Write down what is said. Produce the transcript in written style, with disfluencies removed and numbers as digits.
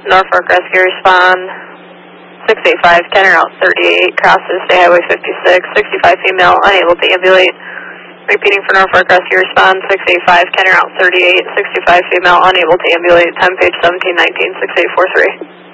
Norfolk Rescue respond. 685, Kenner Route 38, crosses State Highway 56, 65 female, unable to ambulate. Repeating for Norfolk Rescue respond. 685, Kenner Route 38, 65 female, unable to ambulate. Time page 1719, 6843.